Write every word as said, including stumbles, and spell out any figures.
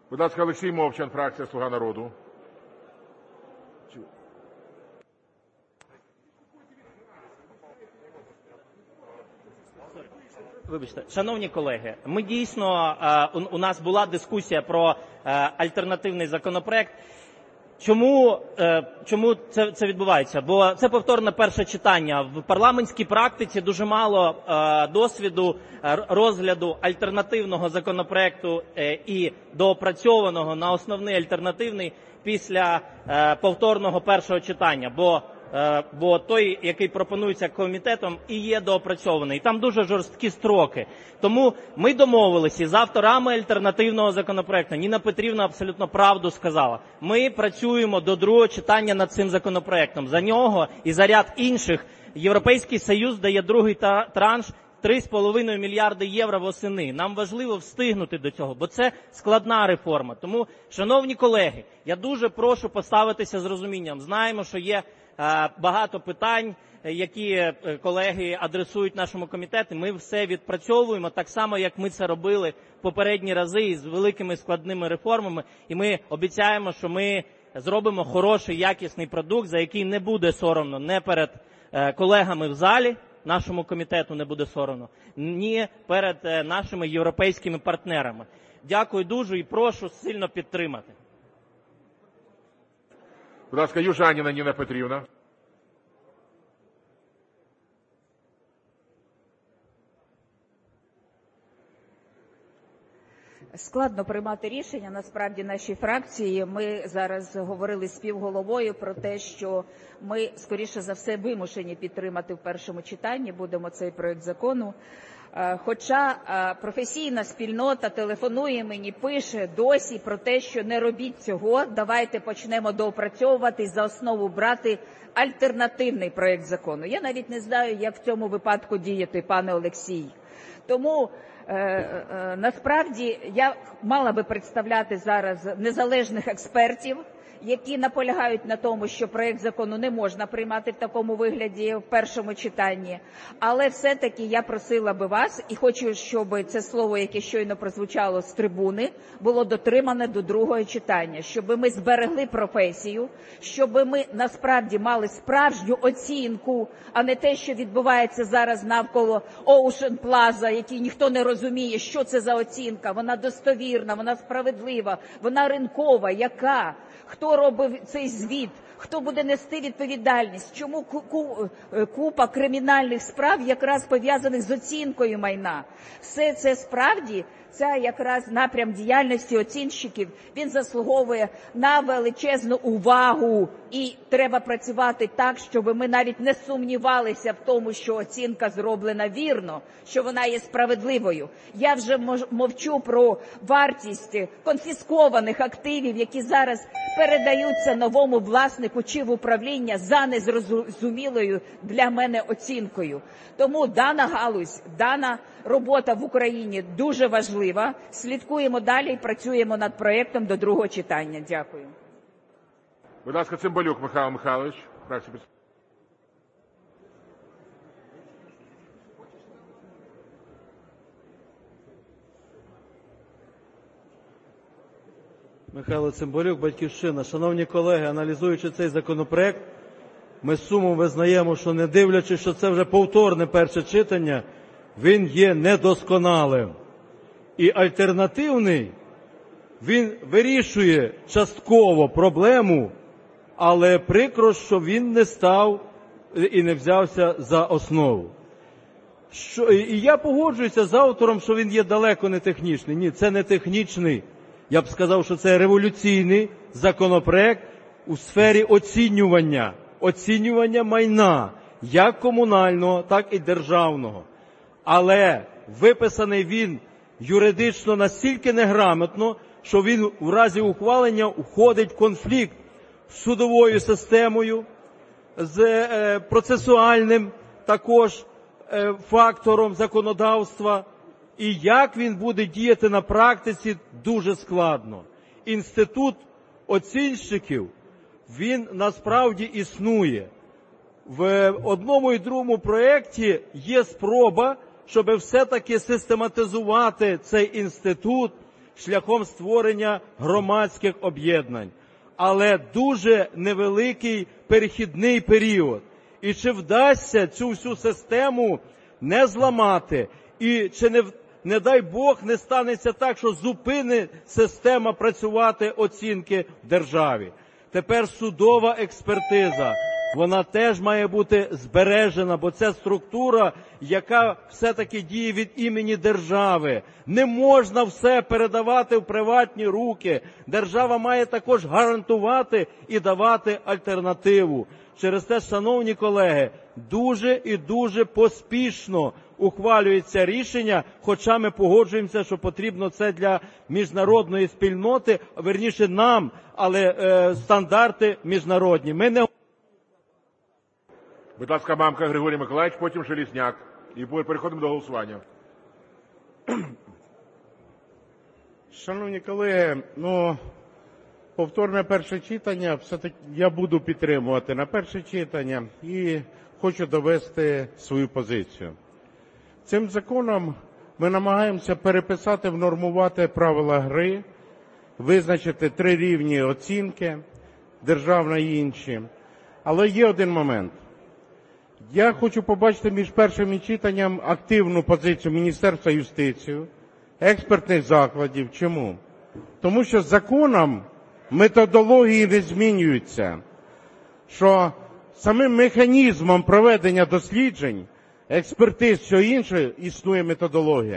Будь ласка, Олексій Мовчан, фракція "Слуга народу". Вибачте, шановні колеги, ми дійсно, у нас була дискусія про альтернативний законопроект. Чому, чому це, це відбувається? Бо це повторне перше читання. В парламентській практиці дуже мало досвіду розгляду альтернативного законопроекту і доопрацьованого на основний альтернативний після повторного першого читання. Бо бо той, який пропонується комітетом, і є доопрацьований. Там дуже жорсткі строки. Тому ми домовилися з авторами альтернативного законопроекту. Ніна Петрівна абсолютно правду сказала. Ми працюємо до другого читання над цим законопроектом. За нього і за ряд інших Європейський Союз дає другий транш три з половиною мільярди євро восени. Нам важливо встигнути до цього, бо це складна реформа. Тому, шановні колеги, я дуже прошу поставитися з розумінням. Знаємо, що є багато питань, які колеги адресують нашому комітету. Ми все відпрацьовуємо так само, як ми це робили попередні рази з великими складними реформами. І ми обіцяємо, що ми зробимо хороший, якісний продукт, за який не буде соромно не перед колегами в залі, нашому комітету не буде соромно, ні перед нашими європейськими партнерами. Дякую дуже і прошу сильно підтримати. Будь ласка, Южаніна Ніна Петрівна. Складно приймати рішення, насправді, нашій фракції. Ми зараз говорили з співголовою про те, що ми, скоріше за все, вимушені підтримати в першому читанні, будемо цей проект закону. Хоча професійна спільнота телефонує мені, пише досі про те, що не робіть цього, давайте почнемо доопрацьовувати, за основу брати альтернативний проект закону. Я навіть не знаю, як в цьому випадку діяти, пане Олексій. Тому е, е, насправді я мала би представляти зараз незалежних експертів, які наполягають на тому, що проект закону не можна приймати в такому вигляді в першому читанні. Але все-таки я просила би вас, і хочу, щоб це слово, яке щойно прозвучало з трибуни, було дотримане до другого читання, щоб ми зберегли професію, щоб ми насправді мали справжню оцінку, а не те, що відбувається зараз навколо Ocean Plaza, який ніхто не розуміє, що це за оцінка. Вона достовірна, вона справедлива, вона ринкова, яка? Хто робив цей звіт? Хто буде нести відповідальність? Чому купа кримінальних справ якраз пов'язаних з оцінкою майна? Все це справді, ця якраз напрям діяльності оцінщиків, він заслуговує на величезну увагу. І треба працювати так, щоб ми навіть не сумнівалися в тому, що оцінка зроблена вірно, що вона є справедливою. Я вже мовчу про вартість конфіскованих активів, які зараз передаються новому власнику чи в управління за незрозумілою для мене оцінкою. Тому дана галузь, дана робота в Україні дуже важлива. Слідкуємо далі і працюємо над проєктом до другого читання. Дякую. Будь ласка, Цимбалюк Михайло Михайлович. Михайло Цимбалюк, "Батьківщина". Шановні колеги, аналізуючи цей законопроект, ми з сумом визнаємо, що не дивлячись, що це вже повторне перше читання, він є недосконалим. І альтернативний, він вирішує частково проблему, але прикро, що він не став і не взявся за основу. Що, і я погоджуюся з автором, що він є далеко не технічний. Ні, це не технічний. Я б сказав, що це революційний законопроект у сфері оцінювання, оцінювання майна, як комунального, так і державного. Але виписаний він юридично настільки неграмотно, що він у разі ухвалення входить в конфлікт з судовою системою, з е, процесуальним також е, фактором законодавства. І як він буде діяти на практиці, дуже складно. Інститут оцінщиків, він насправді існує. В одному і другому проєкті є спроба, щоб все-таки систематизувати цей інститут, шляхом створення громадських об'єднань. Але дуже невеликий перехідний період. І чи вдасться цю всю систему не зламати, і чи не, не дай Бог не станеться так, що зупине система працювати оцінки в державі. Тепер судова експертиза, вона теж має бути збережена, бо це структура, яка все-таки діє від імені держави. Не можна все передавати в приватні руки. Держава має також гарантувати і давати альтернативу. Через те, шановні колеги, дуже і дуже поспішно ухвалюється рішення, хоча ми погоджуємося, що потрібно це для міжнародної спільноти, верніше нам, але е, стандарти міжнародні. Ми не... Будь ласка, Мамка Григорій Миколаївич, потім Железняк. І переходимо до голосування. Шановні колеги, ну, повторне перше читання, все-таки я буду підтримувати на перше читання і хочу довести свою позицію. Цим законом ми намагаємося переписати, внормувати правила гри, визначити три рівні оцінки, державна і інші. Але є один момент. Я хочу побачити між першим читанням активну позицію Міністерства юстиції, експертних закладів. Чому? Тому що законом методології не змінюються, що самим механізмом проведення досліджень, експертиз, що інше, існує методологія.